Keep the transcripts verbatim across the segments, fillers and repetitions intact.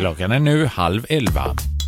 Klockan är nu halv elva.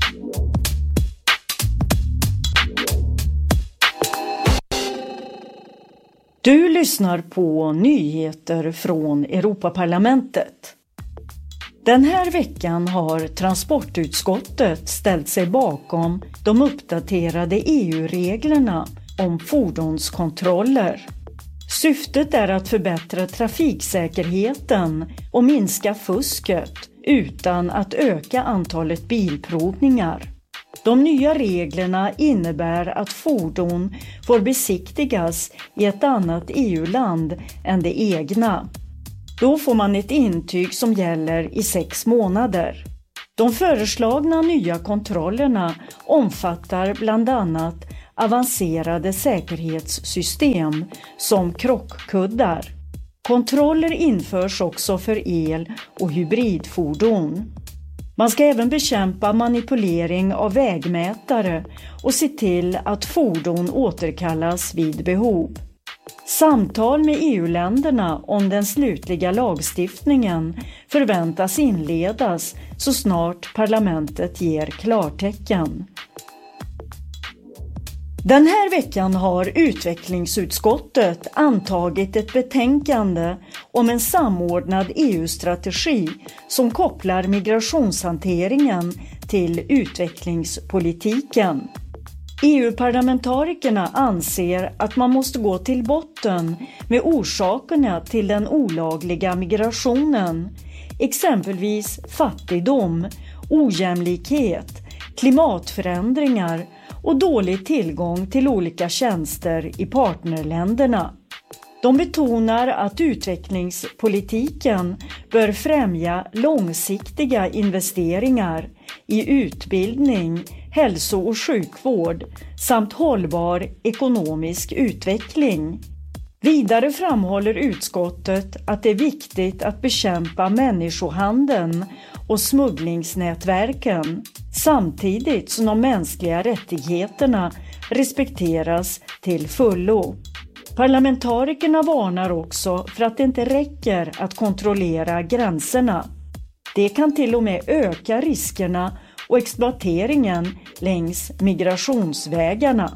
Du lyssnar på nyheter från Europaparlamentet. Den här veckan har transportutskottet ställt sig bakom de uppdaterade E U-reglerna om fordonskontroller. Syftet är att förbättra trafiksäkerheten och minska fusket utan att öka antalet bilprovningar. De nya reglerna innebär att fordon får besiktigas i ett annat E U-land än det egna. Då får man ett intyg som gäller i sex månader. De föreslagna nya kontrollerna omfattar bland annat avancerade säkerhetssystem som krockkuddar. Kontroller införs också för el- och hybridfordon. Man ska även bekämpa manipulering av vägmätare och se till att fordon återkallas vid behov. Samtal med E U-länderna om den slutliga lagstiftningen förväntas inledas så snart parlamentet ger klartecken. Den här veckan har utvecklingsutskottet antagit ett betänkande om en samordnad E U-strategi som kopplar migrationshanteringen till utvecklingspolitiken. E U-parlamentarikerna anser att man måste gå till botten med orsakerna till den olagliga migrationen, exempelvis fattigdom, ojämlikhet, klimatförändringar och dålig tillgång till olika tjänster i partnerländerna. De betonar att utvecklingspolitiken bör främja långsiktiga investeringar i utbildning, hälso- och sjukvård samt hållbar ekonomisk utveckling. Vidare framhåller utskottet att det är viktigt att bekämpa människohandeln och smugglingsnätverken samtidigt som de mänskliga rättigheterna respekteras till fullo. Parlamentarikerna varnar också för att det inte räcker att kontrollera gränserna. Det kan till och med öka riskerna och exploateringen längs migrationsvägarna.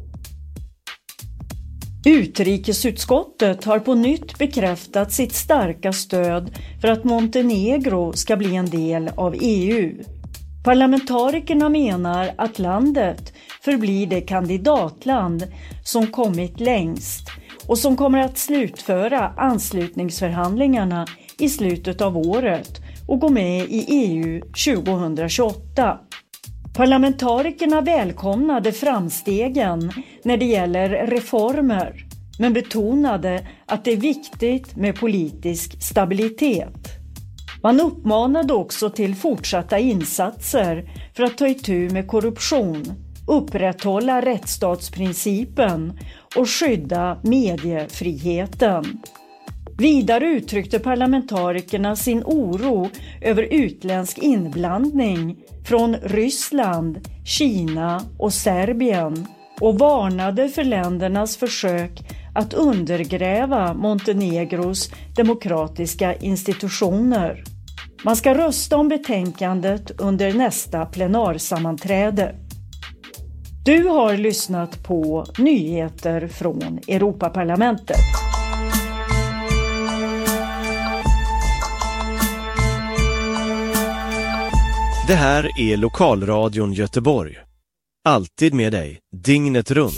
Utrikesutskottet har på nytt bekräftat sitt starka stöd för att Montenegro ska bli en del av E U. Parlamentarikerna menar att landet förblir det kandidatland som kommit längst och som kommer att slutföra anslutningsförhandlingarna i slutet av året och gå med i E U tjugohundratjugoåtta. Parlamentarikerna välkomnade framstegen när det gäller reformer, men betonade att det är viktigt med politisk stabilitet. Man uppmanade också till fortsatta insatser för att ta itu med korruption, upprätthålla rättsstatsprincipen och skydda mediefriheten. Vidare uttryckte parlamentarikerna sin oro över utländsk inblandning från Ryssland, Kina och Serbien och varnade för ländernas försök att undergräva Montenegros demokratiska institutioner. Man ska rösta om betänkandet under nästa plenarsammanträde. Du har lyssnat på nyheter från Europaparlamentet. Det här är Lokalradion Göteborg. Alltid med dig, dygnet runt.